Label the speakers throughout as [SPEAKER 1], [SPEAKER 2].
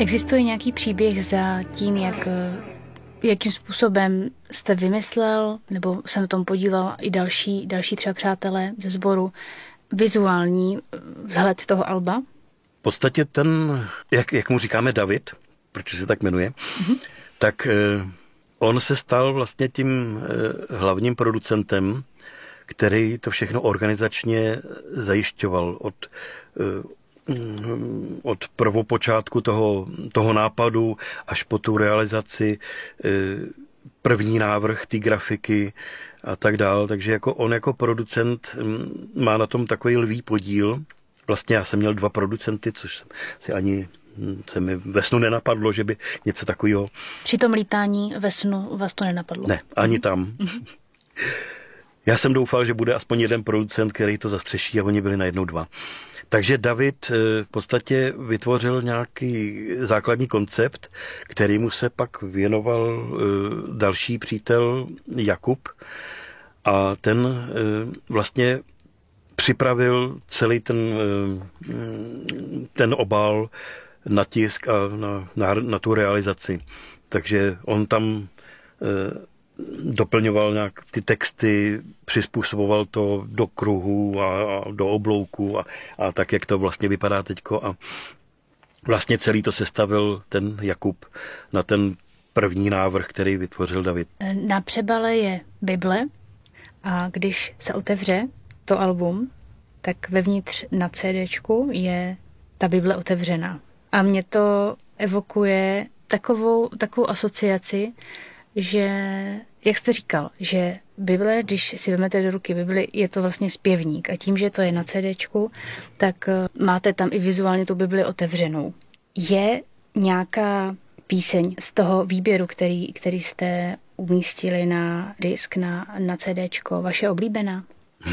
[SPEAKER 1] Existuje nějaký příběh za tím, jakým způsobem jste vymyslel, nebo se na tom podílel i další třeba přátelé ze sboru, vizuální vzhled toho alba?
[SPEAKER 2] V podstatě ten, jak mu říkáme David, protože se tak jmenuje, tak on se stal vlastně tím hlavním producentem, který to všechno organizačně zajišťoval od prvopočátku toho nápadu až po tu realizaci, první návrh té grafiky a tak dál. Takže on jako producent má na tom takový lví podíl. Vlastně já jsem měl 2 producenty, což se mi ve snu nenapadlo, že by něco takového...
[SPEAKER 1] Při tom lítání ve snu vás to nenapadlo?
[SPEAKER 2] Ne, ani tam. Já jsem doufal, že bude aspoň jeden producent, který to zastřeší, a oni byli najednou 2. Takže David v podstatě vytvořil nějaký základní koncept, kterýmu se pak věnoval další přítel Jakub, a ten vlastně připravil celý ten obal na tisk a na tu realizaci. Takže on tam doplňoval nějak ty texty, přizpůsoboval to do kruhu a do oblouku a tak, jak to vlastně vypadá teďko. A vlastně celý to sestavil ten Jakub na ten první návrh, který vytvořil David.
[SPEAKER 1] Na přebale je Bible, a když se otevře to album, tak vevnitř na CDčku je ta Bible otevřená. A mě to evokuje takovou asociaci, že, jak jste říkal, že Bible, když si vezmete do ruky Bibli, je to vlastně zpěvník, a tím, že to je na CDčku, tak máte tam i vizuálně tu Bibli otevřenou. Je nějaká píseň z toho výběru, který jste umístili na disk, na CDčko, vaše oblíbená?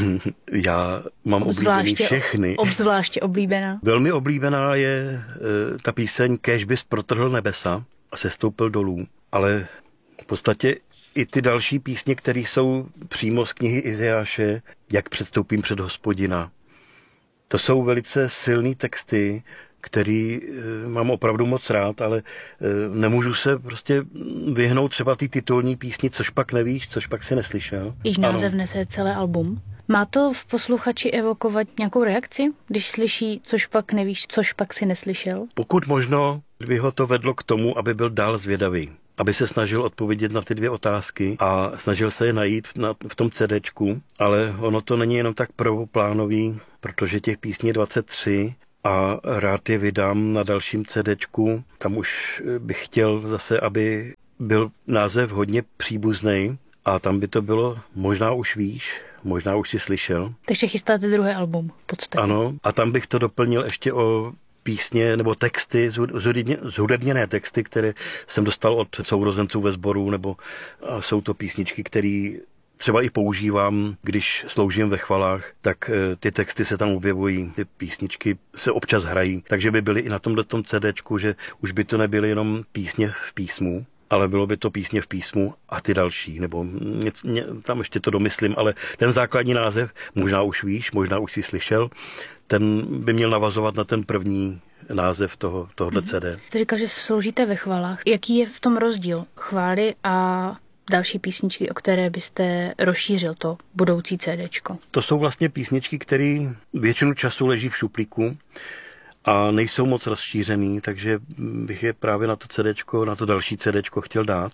[SPEAKER 2] Já mám oblíbený všechny.
[SPEAKER 1] Obzvláště oblíbená?
[SPEAKER 2] Velmi oblíbená je ta píseň Kéž bys protrhl nebesa a sestoupil dolů, ale v podstatě i ty další písně, které jsou přímo z knihy Izajáše, Jak předstoupím před Hospodina. To jsou velice silný texty, který mám opravdu moc rád, ale nemůžu se prostě vyhnout třeba ty titulní písni, což pak nevíš, což pak si neslyšel.
[SPEAKER 1] Již název nese celé album. Má to v posluchači evokovat nějakou reakci, když slyší, což pak nevíš, což pak si neslyšel?
[SPEAKER 2] Pokud možno, by ho to vedlo k tomu, aby byl dál zvědavý, aby se snažil odpovědět na ty 2 otázky a snažil se je najít v tom CDčku, ale ono to není jenom tak prvoplánový, protože těch písní je 23 a rád je vydám na dalším CDčku. Tam už bych chtěl zase, aby byl název hodně příbuznej, a tam by to bylo Možná už víš, možná už si slyšel.
[SPEAKER 1] Takže chystáte druhé album v podstatě.
[SPEAKER 2] Ano, a tam bych to doplnil ještě o písně nebo texty, zhudebněné texty, které jsem dostal od sourozenců ve sboru, nebo jsou to písničky, které třeba i používám, když sloužím ve chvalách, tak ty texty se tam objevují, ty písničky se občas hrají, takže by byly i na tomhletom CDčku, že už by to nebyly jenom písně v písmu, ale bylo by to písně v písmu a ty další, nebo tam ještě to domyslím, ale ten základní název, Možná už víš, možná už jsi slyšel, ten by měl navazovat na ten první název tohohle CD.
[SPEAKER 1] Ty říkal, že sloužíte ve chvalách. Jaký je v tom rozdíl chvály a další písničky, o které byste rozšířil to budoucí CDčko?
[SPEAKER 2] To jsou vlastně písničky, které většinu času leží v šuplíku a nejsou moc rozšířený, takže bych je právě na to CDčko, na to další CDčko chtěl dát.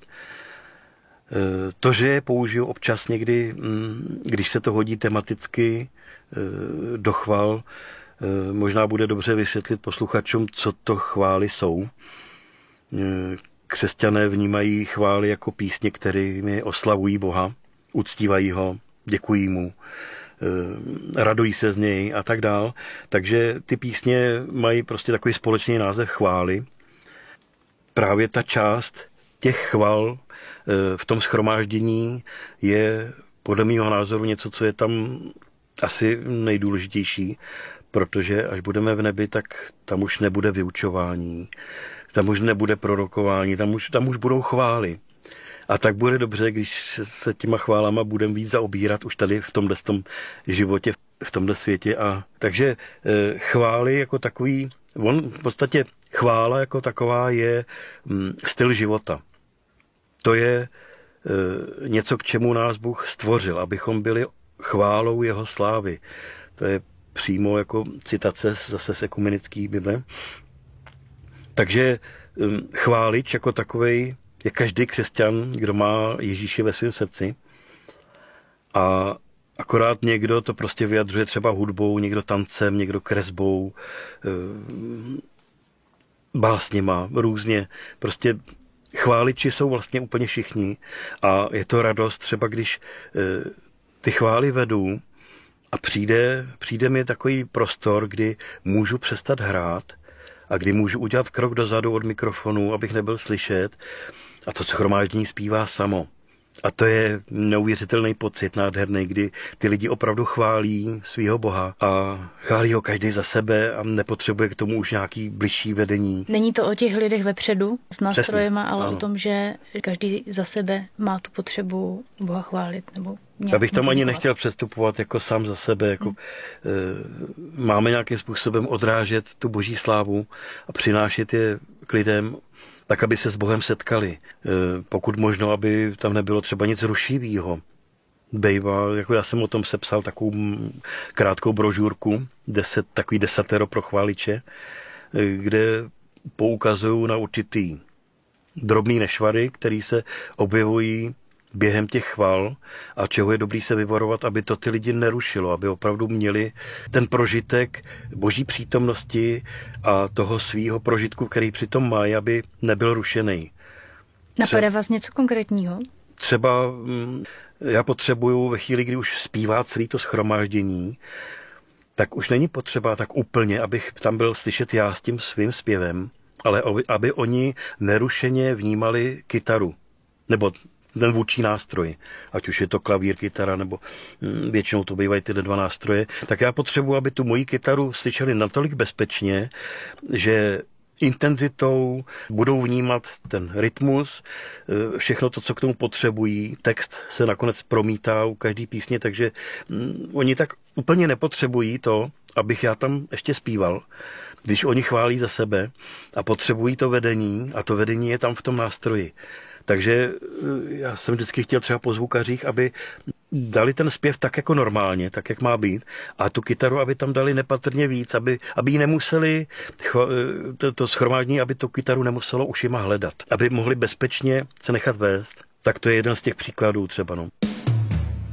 [SPEAKER 2] To, že je použiju občas někdy, když se to hodí tematicky do chval, možná bude dobře vysvětlit posluchačům, co to chvály jsou. Křesťané vnímají chvály jako písně, kterými oslavují Boha, uctívají ho, děkují mu, radují se z něj a tak dál. Takže ty písně mají prostě takový společný název chvály. Právě ta část těch chval v tom shromáždění je podle mého názoru něco, co je tam asi nejdůležitější, protože až budeme v nebi, tak tam už nebude vyučování, tam už nebude prorokování, tam už budou chvály. A tak bude dobře, když se těma chválama budeme víc zaobírat už tady v tomhle životě, v tomhle světě. A takže chvály jako takový, v podstatě chvála jako taková je styl života. To je něco, k čemu nás Bůh stvořil, abychom byli chválou jeho slávy. To je přímo jako citace zase z ekumenické Bible. Takže chválič jako takovej je každý křesťan, kdo má Ježíše ve svém srdci. A akorát někdo to prostě vyjadřuje třeba hudbou, někdo tancem, někdo kresbou, básněma, různě. Prostě chváliči jsou vlastně úplně všichni a je to radost třeba, když ty chvály vedu a přijde mi takový prostor, kdy můžu přestat hrát a kdy můžu udělat krok dozadu od mikrofonu, abych nebyl slyšet a to shromáždění zpívá samo. A to je neuvěřitelný pocit, nádherný, kdy ty lidi opravdu chválí svého Boha a chválí ho každý za sebe a nepotřebuje k tomu už nějaký bližší vedení.
[SPEAKER 1] Není to o těch lidech vepředu s nástrojema, ale ano. O tom, že každý za sebe má tu potřebu Boha chválit. Nebo
[SPEAKER 2] já bych tam ani nechtěl přestupovat jako sám za sebe. Jako, máme nějakým způsobem odrážet tu boží slávu a přinášet je k lidem, tak aby se s Bohem setkali. Pokud možno, aby tam nebylo třeba nic rušivého. Bejva, jako já jsem o tom sepsal takovou krátkou brožurku, takový 10 pro chváliče, kde poukazují na určitý drobný nešvary, který se objevují během těch chval a čeho je dobrý se vyvarovat, aby to ty lidi nerušilo, aby opravdu měli ten prožitek boží přítomnosti a toho svýho prožitku, který přitom mají, aby nebyl rušený.
[SPEAKER 1] Napadá vás něco konkrétního?
[SPEAKER 2] Třeba já potřebuju ve chvíli, kdy už zpívá celý to shromáždění, tak už není potřeba tak úplně, abych tam byl slyšet já s tím svým zpěvem, ale aby oni nerušeně vnímali kytaru, nebo ten vůdčí nástroj, ať už je to klavír, kytara, nebo většinou to bývají tyhle dva nástroje, tak já potřebuji, aby tu moji kytaru slyšeli natolik bezpečně, že intenzitou budou vnímat ten rytmus, všechno to, co k tomu potřebují. Text se nakonec promítá u každý písně, takže oni tak úplně nepotřebují to, abych já tam ještě zpíval, když oni chválí za sebe a potřebují to vedení a to vedení je tam v tom nástroji. Takže já jsem vždycky chtěl třeba po zvukařích, aby dali ten zpěv tak jako normálně, tak jak má být, a tu kytaru, aby tam dali nepatrně víc, aby ji nemuseli, to shromáždění, aby tu kytaru nemuselo ušima hledat, aby mohli bezpečně se nechat vést. Tak to je jeden z těch příkladů třeba. No.